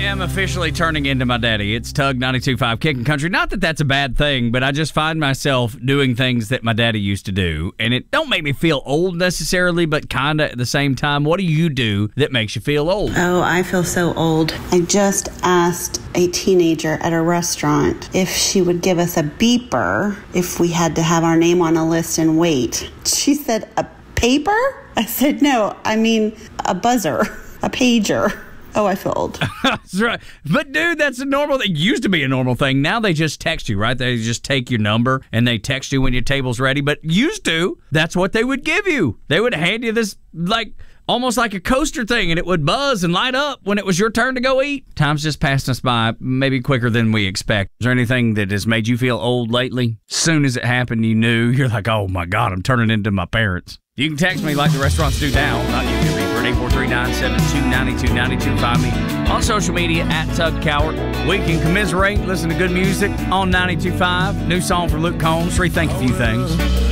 am officially turning into my daddy. It's Tug 92.5 Kicking Country. Not that that's a bad thing, but I just find myself doing things that my daddy used to do. And it don't make me feel old necessarily, but kind of at the same time. What do you do that makes you feel old? Oh, I feel so old. I just asked a teenager at a restaurant if she would give us a beeper if we had to have our name on a list and wait. She said, a paper? I said, no, I mean a buzzer, a pager. Oh, I feel old. That's right. But, dude, that's a normal thing. It used to be a normal thing. Now they just text you, right? They just take your number and they text you when your table's ready. But used to, that's what they would give you. They would hand you this, like, almost like a coaster thing, and it would buzz and light up when it was your turn to go eat. Time's just passing us by, maybe quicker than we expect. Is there anything that has made you feel old lately? As soon as it happened, you knew. You're like, oh, my God, I'm turning into my parents. You can text me like the restaurants do now. Not you can be for 843-972-9292. Find me on social media at Tug Cowart. We can commiserate, listen to good music on 92.5. New song from Luke Combs. Rethink a few things.